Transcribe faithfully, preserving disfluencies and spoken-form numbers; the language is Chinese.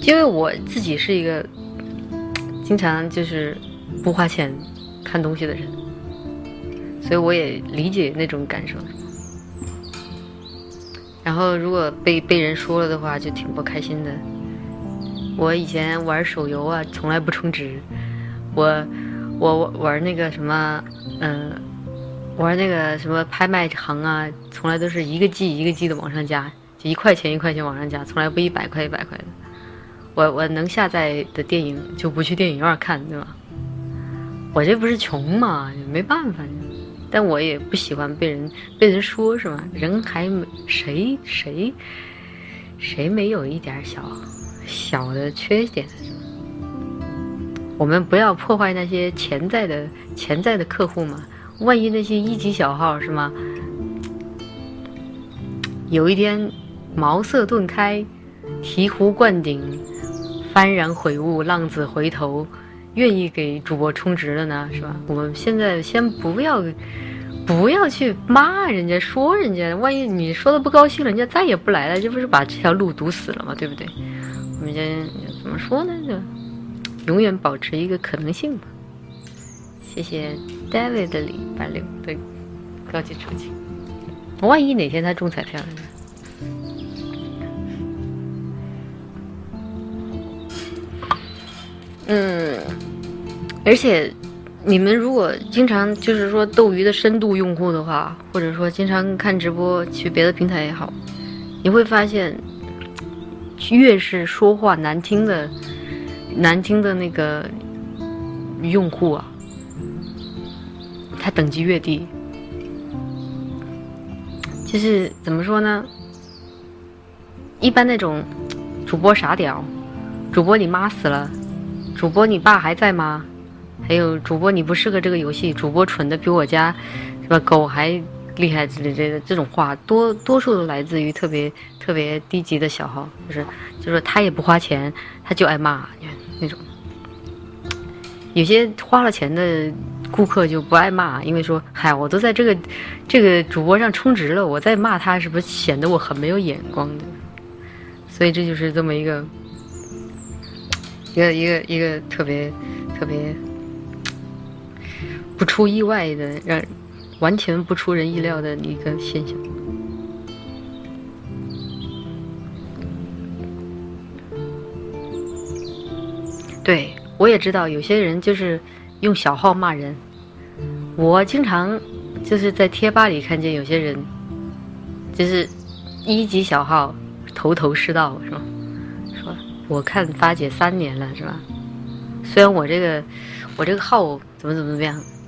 因为我自己是一个经常就是不花钱看东西的人，所以我也理解那种感受。然后如果被被人说了的话，就挺不开心的。我以前玩手游啊，从来不充值。我我玩那个什么，嗯、呃，玩那个什么拍卖行啊，从来都是一个 G 一个 G 的往上加，就一块钱一块钱往上加，从来不一百块一百块的。我我能下载的电影就不去电影院看，对吧？我这不是穷嘛，没办法。但我也不喜欢被人被人说，是吗？人还谁谁谁没有一点小小的缺点？我们不要破坏那些潜在的潜在的客户嘛。万一那些一级小号是吗？有一天茅塞顿开，醍醐灌顶，幡然悔悟，浪子回头，愿意给主播充值了呢，是吧？我们现在先不要不要去骂人家说人家，万一你说的不高兴了，人家再也不来了，这不是把这条路堵死了吗？对不对？我们先怎么说呢？就永远保持一个可能性吧。谢谢 David 的礼拜六的高级出勤。万一哪天他中彩票了呢？嗯，而且你们如果经常就是说斗鱼的深度用户的话，或者说经常看直播去别的平台也好，你会发现越是说话难听的难听的那个用户啊，他等级越低。就是怎么说呢，一般那种主播傻屌，主播你妈死了，主播你爸还在吗？还有主播你不适合这个游戏，主播蠢的比我家是吧狗还厉害之类的，这种话多多数都来自于特别特别低级的小号，就是就是他也不花钱，他就爱骂那种。有些花了钱的顾客就不爱骂，因为说嗨，我都在这个这个主播上充值了，我再骂他是不是显得我很没有眼光的？所以这就是这么一个一个一个一个特别特别不出意外的，让完全不出人意料的一个现象。对，我也知道有些人就是用小号骂人，我经常就是在贴吧里看见有些人就是一级小号头头是道，是吧？说我看发姐三年了，是吧？虽然我这个我这个号怎么怎么怎么样，